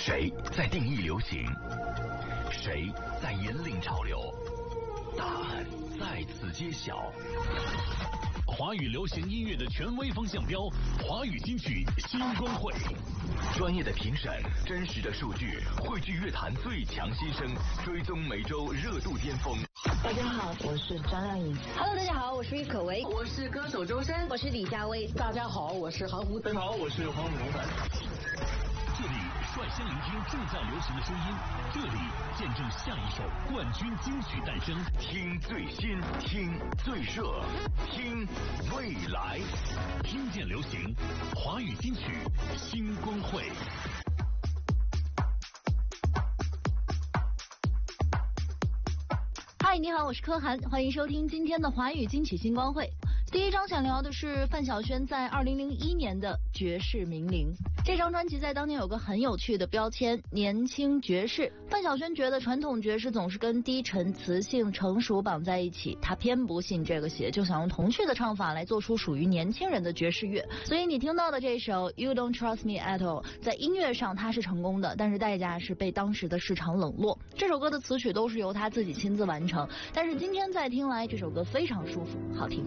谁在定义流行？谁在引领潮流？答案在此揭晓。 华语流行音乐的权威风向标，华语金曲新光会。 专业的评审，真实的数据，汇聚乐坛最强新声，追踪每周热度巅峰。 大家好，我是张靓颖。 Hello， 大家好，我是郁可唯， 我是歌手周深， 我是李佳薇。 大家好，我是韩红。 大家好，我是黄永凡。 这里率先聆听正在流行的声音，这里见证下一首冠军金曲诞生。 听最新，听最热，听未来， 听见流行，华语金曲新光会。 嗨，你好，我是柯涵，欢迎收听今天的华语金曲星光会。第一张想聊的是范晓萱在2001年的爵士名伶。这张专辑在当年有个很有趣的标签，年轻爵士。范晓萱觉得传统爵士总是跟低沉、磁性、成熟绑在一起，她偏不信这个邪，就想用童趣的唱法来做出属于年轻人的爵士乐。所以你听到的这首 You Don't Trust Me At All， 在音乐上它是成功的，但是代价是被当时的市场冷落。这首歌的词曲都是由她自己亲自完成，但是今天再听来，这首歌非常舒服，好听。